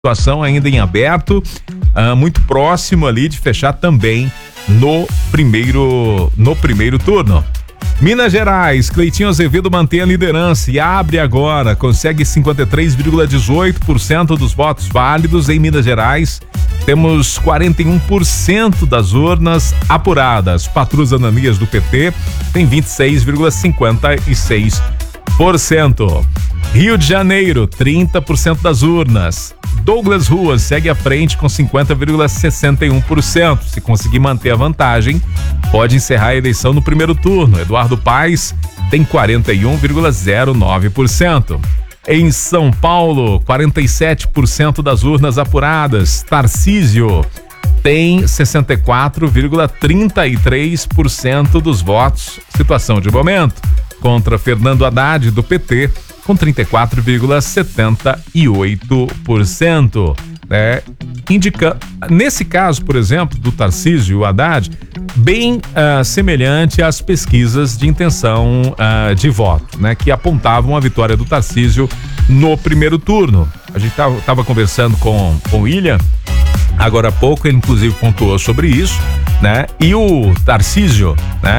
situação ainda em aberto, muito próximo ali de fechar também no primeiro turno. Minas Gerais, Cleitinho Azevedo mantém a liderança e abre agora, consegue 53,18% dos votos válidos em Minas Gerais. Temos 41% das urnas apuradas. Patrus Ananias do PT tem 26,56%. Rio de Janeiro, 30% das urnas. Douglas Ruas segue à frente com 50,61%. Se conseguir manter a vantagem, pode encerrar a eleição no primeiro turno. Eduardo Paes tem 41,09%. Em São Paulo, 47% das urnas apuradas. Tarcísio tem 64,33% dos votos. Situação de momento. Contra Fernando Haddad, do PT, com 34,78%. Indica, nesse caso, por exemplo, do Tarcísio e o Haddad, bem semelhante às pesquisas de intenção de voto, que apontavam a vitória do Tarcísio no primeiro turno. A gente estava conversando com o William agora há pouco, ele inclusive pontuou sobre isso, e o Tarcísio,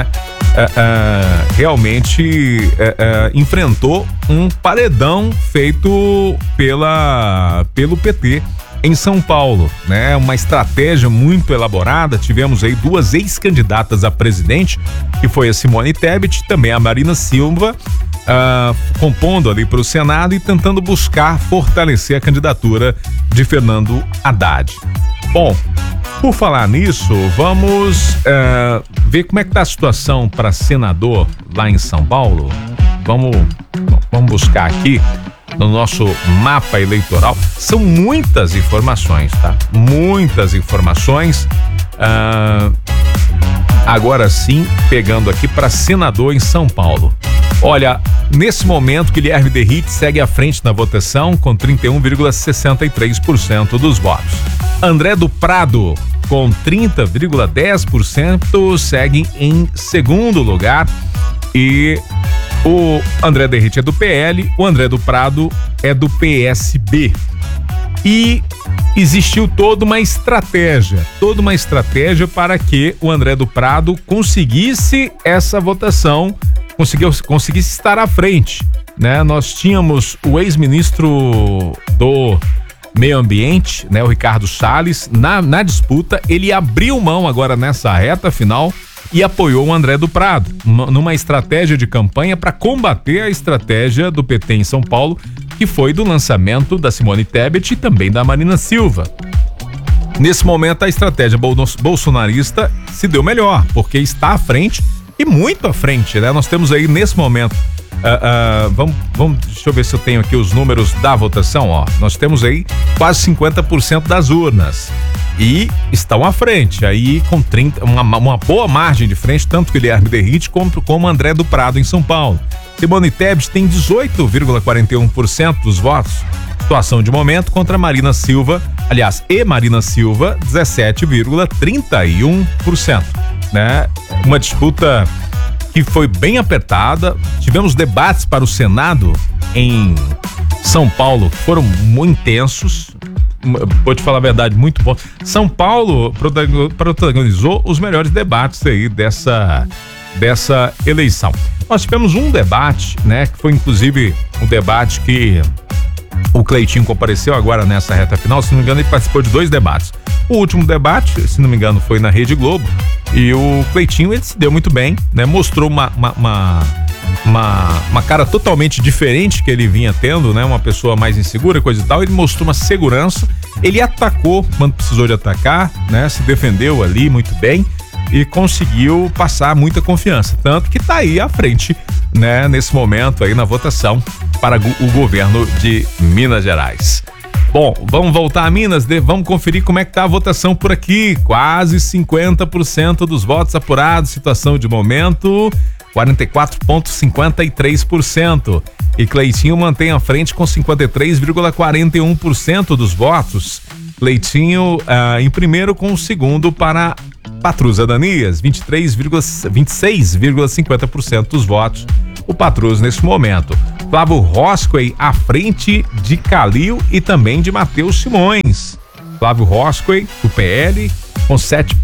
realmente enfrentou um paredão feito pelo PT em São Paulo, uma estratégia muito elaborada. Tivemos aí duas ex-candidatas a presidente, que foi a Simone Tebet, também a Marina Silva, compondo ali para o Senado e tentando buscar fortalecer a candidatura de Fernando Haddad. Bom, por falar nisso, vamos ver como é que tá a situação para senador lá em São Paulo. Vamos buscar aqui no nosso mapa eleitoral. São muitas informações, tá? Muitas informações. Agora sim, pegando aqui para senador em São Paulo. Olha, nesse momento, Guilherme Derrite segue à frente na votação com 31,63% dos votos. André do Prado, com 30,10%, segue em segundo lugar. E o André Derrite é do PL, o André do Prado é do PSB. E existiu toda uma estratégia para que o André do Prado conseguisse essa votação, conseguisse estar à frente, Nós tínhamos o ex-ministro do Meio Ambiente, o Ricardo Salles, na disputa. Ele abriu mão agora nessa reta final e apoiou o André do Prado, numa estratégia de campanha para combater a estratégia do PT em São Paulo, que foi do lançamento da Simone Tebet e também da Marina Silva. Nesse momento, a estratégia bolsonarista se deu melhor, porque está à frente e muito à frente, Nós temos aí nesse momento, deixa eu ver se eu tenho aqui os números da votação, Nós temos aí quase 50% das urnas e estão à frente, aí com uma boa margem de frente, tanto Guilherme Derrite como André do Prado em São Paulo. Simone Tebet tem 18,41% dos votos. Situação de momento contra Marina Silva, e Marina Silva, 17,31%, Uma disputa que foi bem apertada. Tivemos debates para o Senado em São Paulo que foram muito intensos. Vou te falar a verdade, muito bom. São Paulo protagonizou os melhores debates aí dessa eleição. Nós tivemos um debate, que foi inclusive um debate que o Cleitinho compareceu agora nessa reta final. Se não me engano, ele participou de 2 debates. O último debate, se não me engano, foi na Rede Globo, e o Cleitinho, ele se deu muito bem, mostrou uma cara totalmente diferente que ele vinha tendo, uma pessoa mais insegura, coisa e tal. Ele mostrou uma segurança, ele atacou quando precisou de atacar, se defendeu ali muito bem e conseguiu passar muita confiança, tanto que tá aí à frente, nesse momento aí na votação para o governo de Minas Gerais. Bom, vamos voltar a Minas, vamos conferir como é que tá a votação por aqui. Quase 50% dos votos apurados, situação de momento 44,53%. E Cleitinho mantém a frente com 53,41% dos votos. Cleitinho em primeiro, com o segundo para Patrus Ananias, 26,50% dos votos. O Patrus nesse momento. Flávio Roscoe à frente de Calil e também de Matheus Simões. Flávio Roscoe, do PL, com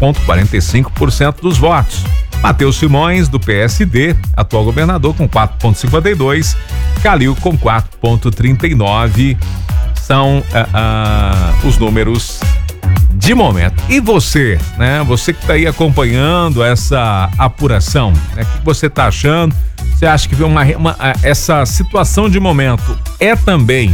7,45% dos votos. Matheus Simões, do PSD, atual governador, com 4,52%. Calil com 4,39%. São os números de momento. E você, né? Você que está aí acompanhando essa apuração, né? O que você está achando? Você acha que essa situação de momento é também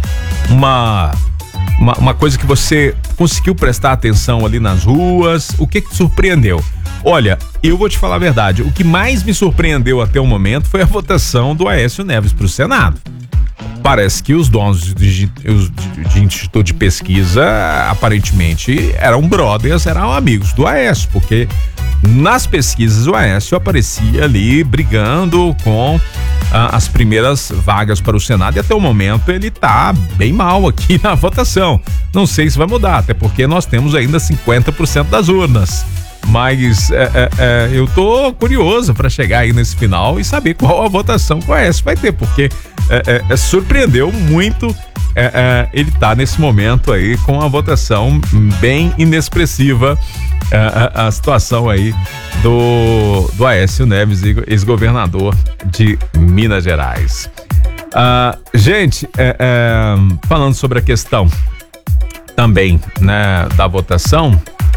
uma coisa que você conseguiu prestar atenção ali nas ruas? O que te surpreendeu? Olha, eu vou te falar a verdade, o que mais me surpreendeu até o momento foi a votação do Aécio Neves para o Senado. Parece que os donos de instituto de pesquisa aparentemente eram brothers, eram amigos do Aécio, porque nas pesquisas o Aécio aparecia ali brigando com as primeiras vagas para o Senado, e até o momento ele tá bem mal aqui na votação. Não sei se vai mudar, até porque nós temos ainda 50% das urnas. Mas eu tô curioso para chegar aí nesse final e saber qual a votação que o Aécio vai ter, porque surpreendeu muito ele tá nesse momento aí com a votação bem inexpressiva, a situação aí do Aécio Neves, ex-governador de Minas Gerais. Gente, falando sobre a questão também, né, da votação,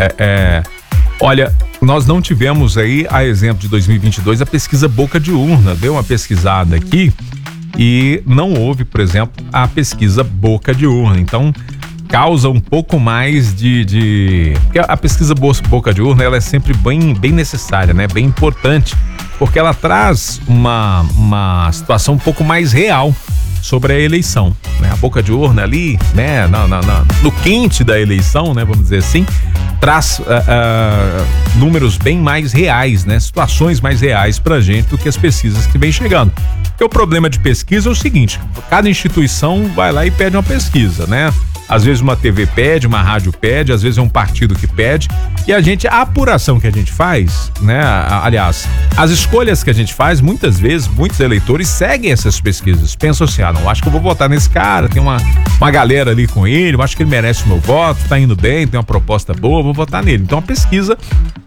olha, nós não tivemos aí, a exemplo de 2022, a pesquisa Boca de Urna. Deu uma pesquisada aqui e não houve, por exemplo, a pesquisa Boca de Urna. Então, causa um pouco mais porque a pesquisa Boca de Urna, ela é sempre bem necessária, né? Bem importante, porque ela traz uma situação um pouco mais real sobre a eleição, né? A Boca de Urna ali, né? No quente da eleição, né? Vamos dizer assim, traz números bem mais reais, né? Situações mais reais pra gente do que as pesquisas que vem chegando. Porque o problema de pesquisa é o seguinte: cada instituição vai lá e pede uma pesquisa, né? Às vezes uma TV pede, uma rádio pede, às vezes é um partido que pede, e a apuração que a gente faz, né? Aliás, as escolhas que a gente faz, muitas vezes, muitos eleitores seguem essas pesquisas, pensam assim, não, acho que eu vou votar nesse cara, tem uma galera ali com ele, eu acho que ele merece o meu voto, tá indo bem, tem uma proposta boa, vou votar nele. Então a pesquisa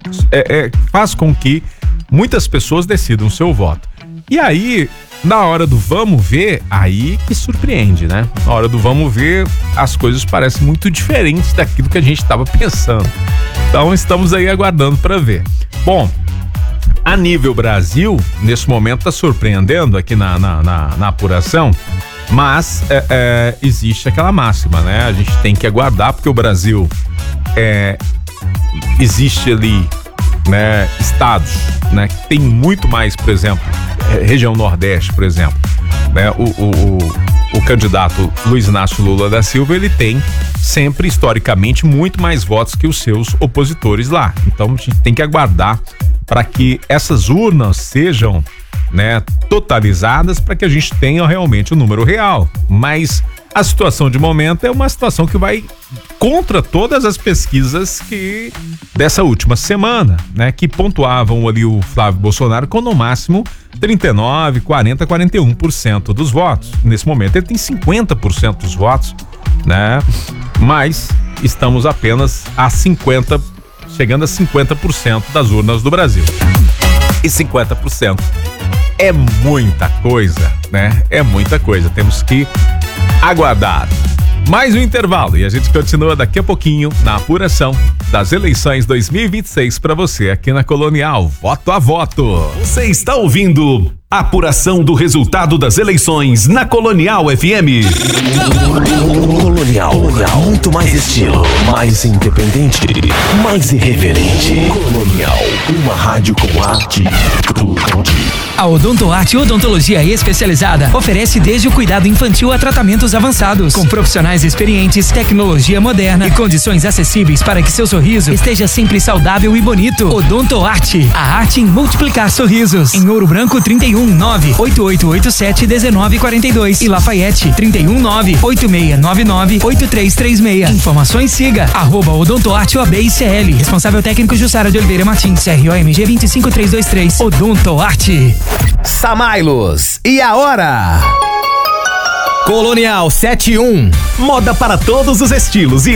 faz com que muitas pessoas decidam o seu voto. E aí, na hora do vamos ver, aí que surpreende, né? Na hora do vamos ver, as coisas parecem muito diferentes daquilo que a gente estava pensando. Então, estamos aí aguardando para ver. Bom, a nível Brasil, nesse momento está surpreendendo aqui na apuração, mas existe aquela máxima, né? A gente tem que aguardar, porque o Brasil existe ali, né, estados, né, que tem muito mais, por exemplo, região Nordeste, por exemplo, né, o candidato Luiz Inácio Lula da Silva, ele tem sempre, historicamente, muito mais votos que os seus opositores lá. Então a gente tem que aguardar para que essas urnas sejam, né, totalizadas, para que a gente tenha realmente o número real. Mas a situação de momento é uma situação que vai contra todas as pesquisas dessa última semana, né, que pontuavam ali o Flávio Bolsonaro com no máximo 39, 40, 41% dos votos. Nesse momento ele tem 50% dos votos, né? Mas estamos apenas chegando a 50% das urnas do Brasil. E 50% é muita coisa, né? É muita coisa. Temos que aguardar mais um intervalo e a gente continua daqui a pouquinho na apuração das eleições 2026 para você aqui na Colonial, voto a voto. Você está ouvindo a apuração do resultado das eleições na Colonial FM. Colonial, muito mais estilo, mais independente, mais irreverente. Colonial, uma rádio com arte. A Odontoarte Odontologia Especializada oferece desde o cuidado infantil a tratamentos avançados, com profissionais experientes, tecnologia moderna e condições acessíveis para que seu sorriso esteja sempre saudável e bonito. Odontoarte, a arte em multiplicar sorrisos. Em Ouro Branco 319-8887-1942 e Lafayette 319-8699-8336. Informações siga @Odontoarte OAB-ICL. Responsável técnico Jussara de Oliveira Martins, CROMG 25323. Odontoarte. Samailos, e a hora? Colonial 71. Moda para todos os estilos e